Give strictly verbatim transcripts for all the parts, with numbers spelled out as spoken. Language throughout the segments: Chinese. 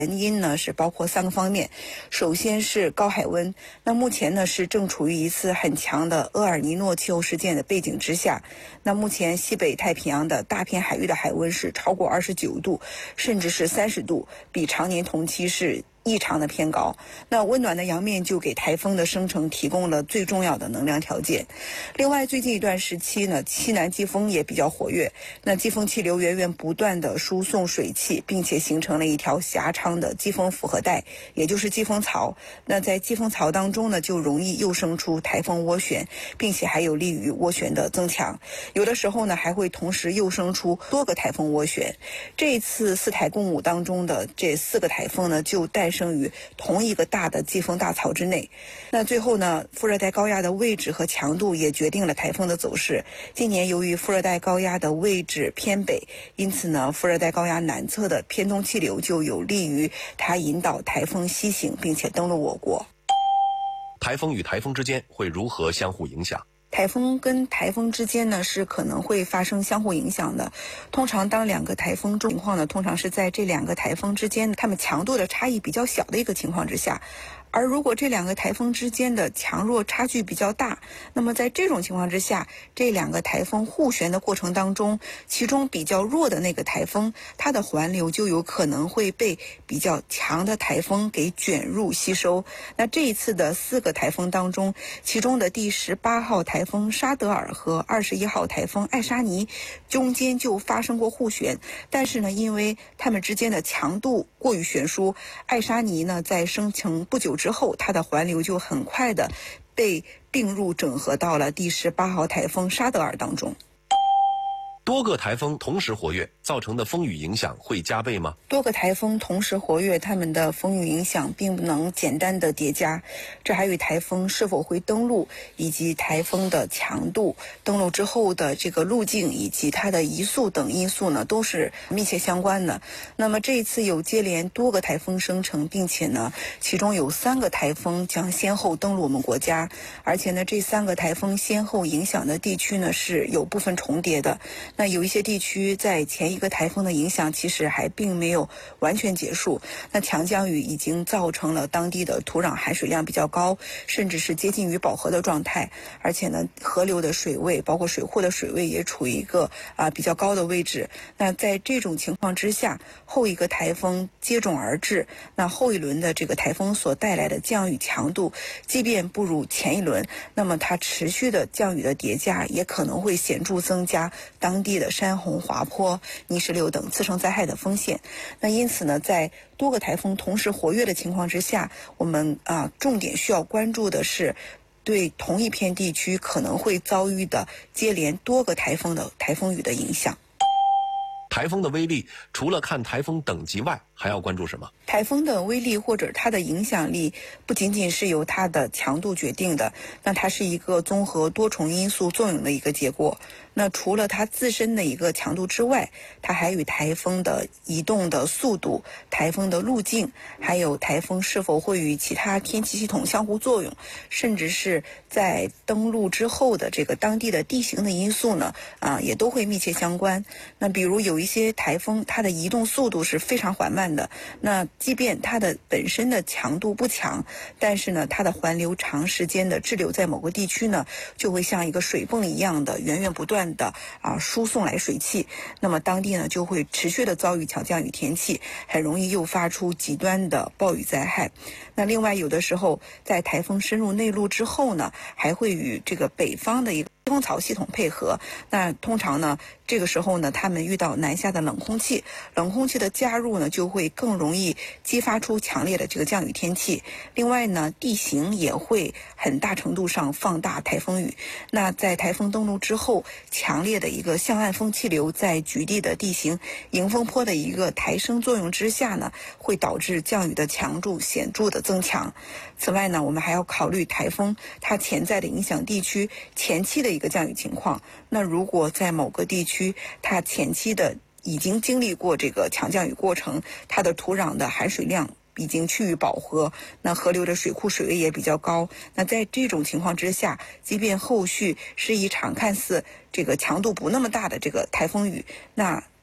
原因呢是包括三个方面，首先是高海温，那目前呢是正处于一次很强的厄尔尼诺气候事件的背景之下，那目前西北太平洋的大片海域的海温是超过二十九度，甚至是三十度，比常年同期是异常的偏高。那温暖的洋面就给台风的生成提供了最重要的能量条件。另外，最近一段时期呢，西南季风也比较活跃，那季风气流源源不断的输送水汽，并且形成了一条狭长的季风复合带，也就是季风槽。那在季风槽当中呢，就容易诱生出台风涡旋，并且还有利于涡旋的增强。有的时候呢，还会同时诱生出多个台风涡旋。这一次四台共舞当中的这四个台风呢，就诞生于同一个大的季风大槽之内。那最后呢，副热带高压的位置和强度也决定了台风的走势。今年由于副热带高压的位置偏北，因此呢，副热带高压南侧的偏东气流就有利于它引导台风西行，并且登陆我国。 台风与台风之间会如何相互影响？ 台风跟台风之间呢是可能会发生相互影响的。通常当两个台风情况呢，通常是在这两个台风之间，它们强度的差异比较小的一个情况之下。而如果这两个台风之间的强弱差距比较大，那么在这种情况之下，这两个台风互旋的过程当中，其中比较弱的那个台风，它的环流就有可能会被比较强的台风给卷入吸收。那这一次的四个台风当中，其中的第十八号台风沙德尔和二十一号台风艾莎尼中间就发生过互旋，但是呢，因为它们之间的强度过于悬殊，艾莎尼呢在生成不久之后，它的环流就很快的被并入整合到了第十八号台风沙德尔当中。 多个台风同时活跃造成的风雨影响会加倍吗？ 多个台风同时活跃，它们的风雨影响并不能简单的叠加，这还与台风是否会登陆，以及台风的强度、登陆之后的这个路径以及它的移速等因素呢，都是密切相关的。那么这一次有接连多个台风生成，并且呢，其中有三个台风将先后登陆我们国家，而且呢，这三个台风先后影响的地区呢是有部分重叠的。那有一些地区在前一个台风的影响其实还并没有完全结束，那强降雨已经造成了当地的土壤含水量比较高，甚至是接近于饱和的状态，而且呢，河流的水位包括水库的水位也处于一个啊比较高的位置。那在这种情况之下，后一个台风接踵而至，那后一轮的这个台风所带来的降雨强度，即便不如前一轮，那么它持续的降雨的叠加也可能会显著增加当地的山洪、滑坡、泥石流等次生灾害的风险。那因此呢，在多个台风同时活跃的情况之下，我们啊重点需要关注的是对同一片地区可能会遭遇的接连多个台风的台风雨的影响。 台风的威力除了看台风等级外，还要关注什么？ 台风的威力或者它的影响力不仅仅是由它的强度决定的，那它是一个综合多重因素作用的一个结果。那除了它自身的一个强度之外，它还与台风的移动的速度、台风的路径，还有台风是否会与其他天气系统相互作用，甚至是在登陆之后的这个当地的地形的因素呢，啊，也都会密切相关。那比如有一些台风，它的移动速度是非常缓慢的，那即便它的本身的强度不强，但是呢，它的环流长时间的滞留在某个地区呢，就会像一个水泵一样的源源不断的啊输送来水汽，那么当地呢就会持续的遭遇强降雨天气，很容易诱发出极端的暴雨灾害。那另外有的时候在台风深入内陆之后呢，还会与这个北方的一个季风槽系统配合，那通常呢这个时候呢，他们遇到南下的冷空气，冷空气的加入呢，就会更容易激发出强烈的这个降雨天气。另外呢，地形也会很大程度上放大台风雨。那在台风登陆之后，强烈的一个向岸风气流在局地的地形迎风坡的一个抬升作用之下呢，会导致降雨的强度显著的增强。此外呢，我们还要考虑台风它潜在的影响地区前期的一个降雨情况。那如果在某个地区它前期的已经经历过这个强降雨过程，它的土壤的含水量已经趋于饱和，那河流的水库水位也比较高，那在这种情况之下，即便后续是一场看似这个强度不那么大的这个台风雨，那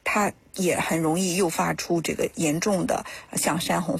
它也很容易诱发出这个严重的像山洪